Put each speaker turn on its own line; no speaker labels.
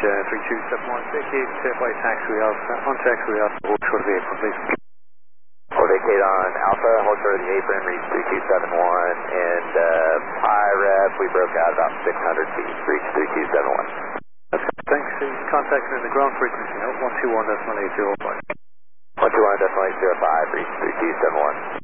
3271, vacate by taxiway Alpha, on taxiway Alpha, hold short of the apron, please.
Hold vacate on Alpha, hold short of the apron, reach 3271, and high rev, we broke out about 600 feet, reach 3271.
Thanks. Contacting in the ground frequency, 121.805.
121.805, reach 3271.